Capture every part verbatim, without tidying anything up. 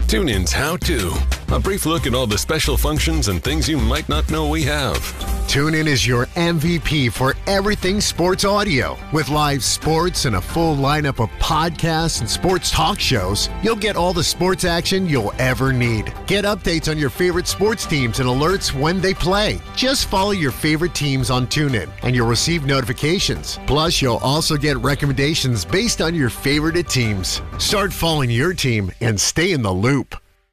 TuneIn's How To. A brief look at all the special functions and things you might not know we have. TuneIn is your M V P for everything sports audio. With live sports and a full lineup of podcasts and sports talk shows, you'll get all the sports action you'll ever need. Get updates on your favorite sports teams and alerts when they play. Just follow your favorite teams on TuneIn, and you'll receive notifications. Plus, you'll also get recommendations based on your favorite teams. Start following your team and stay in the loop.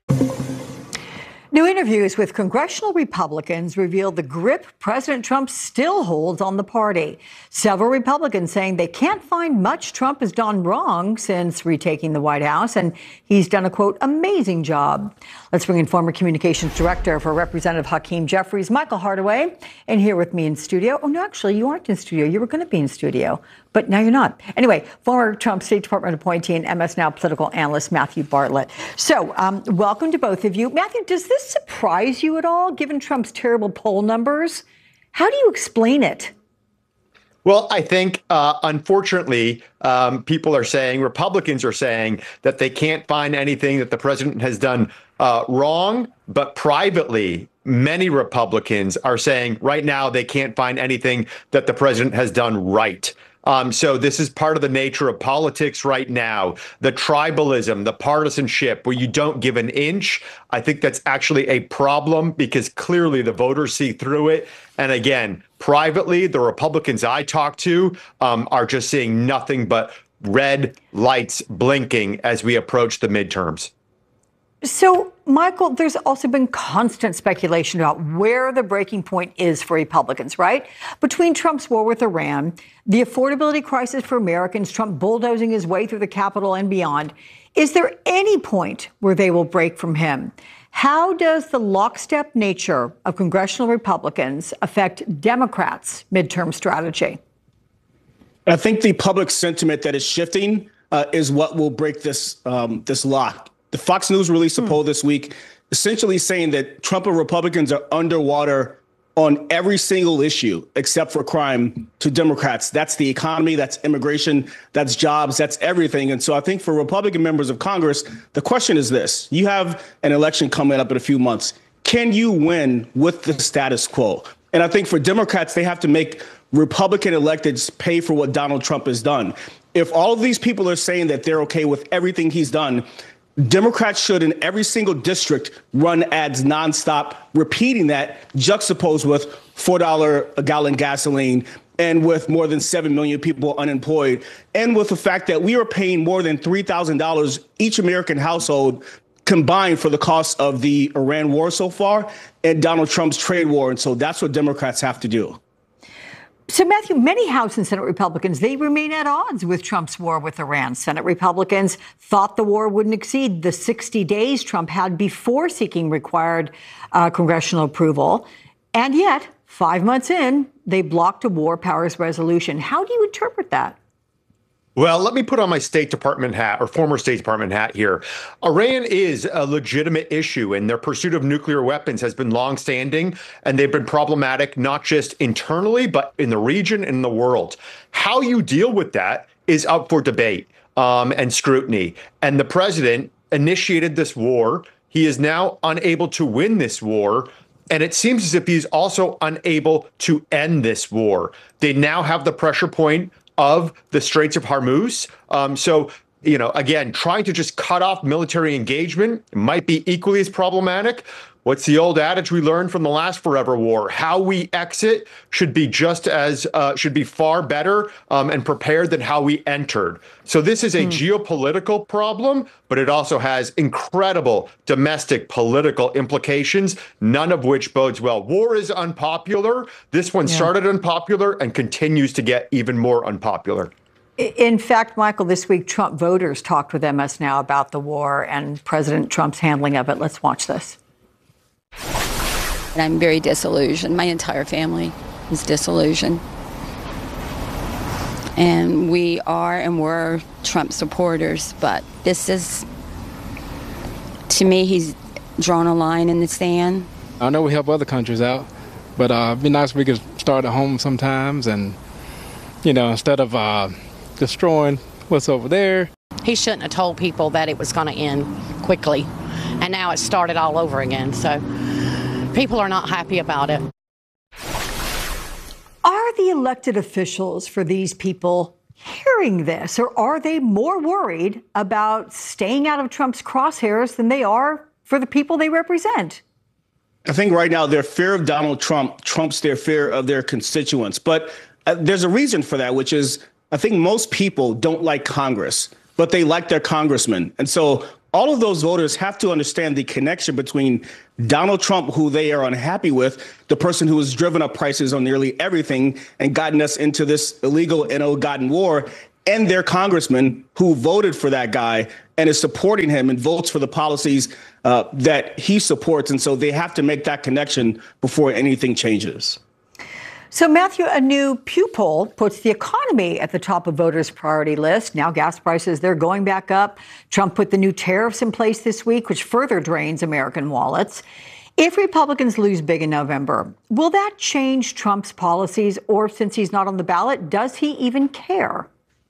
New interviews with congressional Republicans reveal the grip President Trump still holds on the party. Several Republicans saying they can't find much Trump has done wrong since retaking the White House, and he's done a, quote, amazing job. Let's bring in former communications director for Representative Hakeem Jeffries, Michael Hardaway, and here with me in studio. Oh, no, actually, you aren't in studio. You were going to be in studio, but now you're not. Anyway, former Trump State Department appointee and M S Now political analyst Matthew Bartlett. So um, welcome to both of you. Matthew, does this surprise you at all, given Trump's terrible poll numbers? How do you explain it? Well, I think, uh, unfortunately, um, people are saying, Republicans are saying that they can't find anything that the president has done uh, wrong. But privately, many Republicans are saying right now they can't find anything that the president has done right. Um, so this is part of the nature of politics right now, the tribalism, the partisanship, where you don't give an inch. I think that's actually a problem because clearly the voters see through it. And again, privately, the Republicans I talk to um, are just seeing nothing but red lights blinking as we approach the midterms. So, Michael, there's also been constant speculation about where the breaking point is for Republicans, right? Between Trump's war with Iran, the affordability crisis for Americans, Trump bulldozing his way through the Capitol and beyond. Is there any point where they will break from him? How does the lockstep nature of congressional Republicans affect Democrats' midterm strategy? I think the public sentiment that is shifting uh, is what will break this um, this lock. The Fox News released a poll this week essentially saying that Trump and Republicans are underwater on every single issue except for crime to Democrats. That's the economy, that's immigration, that's jobs, that's everything. And so I think for Republican members of Congress, the question is this. You have an election coming up in a few months. Can you win with the status quo? And I think for Democrats, they have to make Republican electeds pay for what Donald Trump has done. If all of these people are saying that they're okay with everything he's done, Democrats should in every single district run ads nonstop, repeating that, juxtaposed with four dollars a gallon gasoline and with more than seven million people unemployed, and with the fact that we are paying more than three thousand dollars each American household combined for the cost of the Iran war so far and Donald Trump's trade war. And so that's what Democrats have to do. So, Matthew, many House and Senate Republicans, they remain at odds with Trump's war with Iran. Senate Republicans thought the war wouldn't exceed the sixty days Trump had before seeking required uh, congressional approval. And yet, five months in, they blocked a war powers resolution. How do you interpret that? Well, let me put on my State Department hat or former State Department hat here. Iran is a legitimate issue, and their pursuit of nuclear weapons has been longstanding, and they've been problematic not just internally, but in the region and in the world. How you deal with that is up for debate um, and scrutiny. And the president initiated this war. He is now unable to win this war. And it seems as if he's also unable to end this war. They now have the pressure point of the Straits of Hormuz. Um, so, you know, again, trying to just cut off military engagement might be equally as problematic. What's the old adage we learned from the last forever war? How we exit should be just as, uh, should be far better um, and prepared than how we entered. So this is a hmm. geopolitical problem, but it also has incredible domestic political implications, none of which bodes well. War is unpopular. This one yeah. started unpopular and continues to get even more unpopular. In fact, Michael, this week, Trump voters talked with M S Now about the war and President Trump's handling of it. Let's watch this. And I'm very disillusioned. My entire family is disillusioned. And we are and were Trump supporters, but this is, to me, he's drawn a line in the sand. I know we help other countries out, but uh, it'd be nice if we could start at home sometimes and, you know, instead of uh, destroying what's over there. He shouldn't have told people that it was going to end quickly. and now it's started all over again. So people are not happy about it. Are the elected officials for these people hearing this, or are they more worried about staying out of Trump's crosshairs than they are for the people they represent? I think right now their fear of Donald Trump trumps their fear of their constituents. But uh, there's a reason for that, which is I think most people don't like Congress, but they like their congressman. And so all of those voters have to understand the connection between Donald Trump, who they are unhappy with, the person who has driven up prices on nearly everything and gotten us into this illegal and ill-gotten war, and their congressman who voted for that guy and is supporting him and votes for the policies uh, that he supports. And so they have to make that connection before anything changes. So, Matthew, a new Pew poll puts the economy at the top of voters' priority list. Now gas prices, they're going back up. Trump put the new tariffs in place this week, which further drains American wallets. If Republicans lose big in November, will that change Trump's policies? Or since he's not on the ballot, does he even care?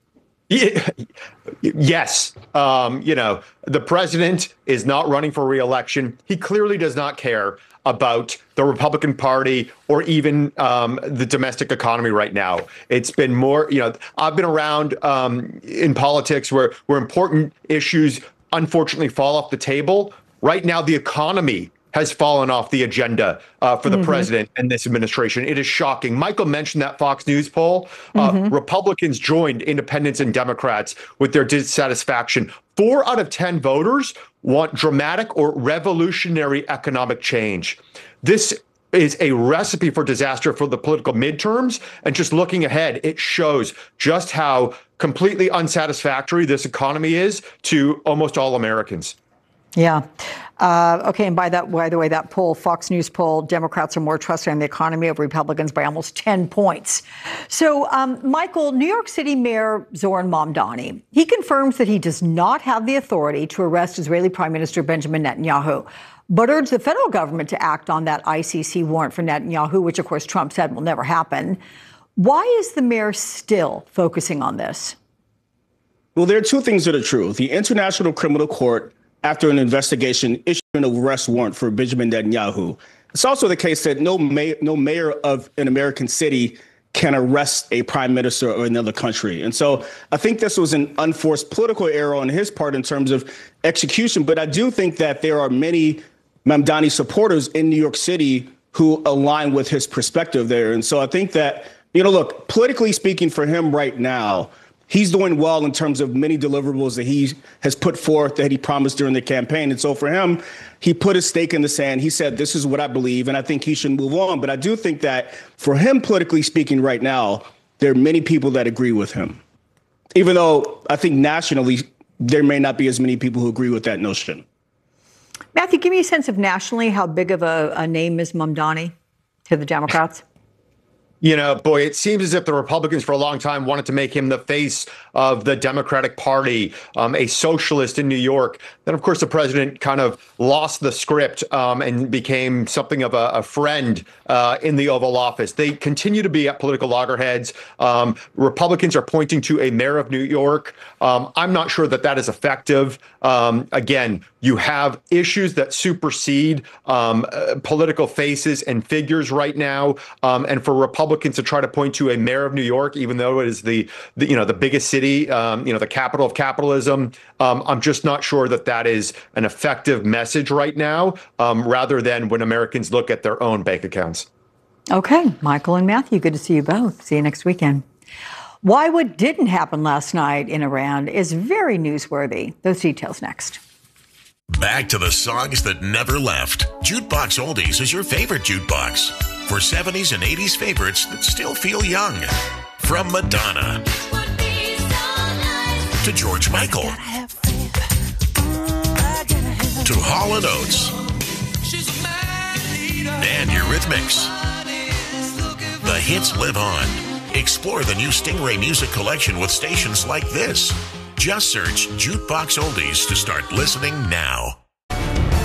Yes. Um, you know, the president is not running for re-election. He clearly does not care about the Republican Party or even um, the domestic economy right now. It's been more, you know, I've been around um, in politics where, where important issues unfortunately fall off the table. Right now, the economy has fallen off the agenda uh, for the mm-hmm. president and this administration. It is shocking. Michael mentioned that Fox News poll. Uh, mm-hmm. Republicans joined independents and Democrats with their dissatisfaction. Four out of ten voters want dramatic or revolutionary economic change. This is a recipe for disaster for the political midterms. And just looking ahead, it shows just how completely unsatisfactory this economy is to almost all Americans. Yeah. Uh, okay. And by that, by the way, that poll, Fox News poll, Democrats are more trusting in the economy of Republicans by almost ten points. So, um, Michael, New York City Mayor Zoran Mamdani, he confirms that he does not have the authority to arrest Israeli Prime Minister Benjamin Netanyahu, but urged the federal government to act on that I C C warrant for Netanyahu, which, of course, Trump said will never happen. Why is the mayor still focusing on this? Well, there are two things that are true. The International Criminal Court, after an investigation, issued an arrest warrant for Benjamin Netanyahu. It's also the case that no, may- no mayor of an American city can arrest a prime minister of another country. And so I think this was an unforced political error on his part in terms of execution. But I do think that there are many Mamdani supporters in New York City who align with his perspective there. And so I think that, you know, look, politically speaking for him right now, he's doing well in terms of many deliverables that he has put forth that he promised during the campaign. And so for him, he put his stake in the sand. He said, this is what I believe, and I think he should move on. But I do think that for him, politically speaking right now, there are many people that agree with him, even though I think nationally, there may not be as many people who agree with that notion. Matthew, give me a sense of nationally how big of a, a name is Mamdani to the Democrats? You know, boy, it seems as if the Republicans for a long time wanted to make him the face of the Democratic Party, um, a socialist in New York. Then, of course, the president kind of lost the script um, and became something of a, a friend uh, in the Oval Office. They continue to be at political loggerheads. Um, Republicans are pointing to a mayor of New York. Um, I'm not sure that that is effective. Um, again, you have issues that supersede um, uh, political faces and figures right now. Um, and for Republicans to try to point to a mayor of New York, even though it is the, the you know, the biggest city, um, you know, the capital of capitalism, um, I'm just not sure that that is an effective message right now, um, rather than when Americans look at their own bank accounts. Okay, Michael and Matthew, good to see you both. See you next weekend. Why what didn't happen last night in Iran is very newsworthy. Those details next. Back to the songs that never left. Jukebox Oldies is your favorite jukebox for seventies and eighties favorites that still feel young. From Madonna to George Michael to Hall and Oates and Eurythmics. The hits live on. Explore the new Stingray Music Collection with stations like this. Just search Jukebox Oldies to start listening now.